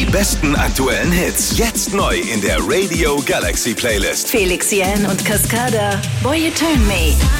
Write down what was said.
besten aktuellen Hits. Jetzt neu in der Radio Galaxy Playlist. Felix Jähn und Cascada. Boy You Turn Me.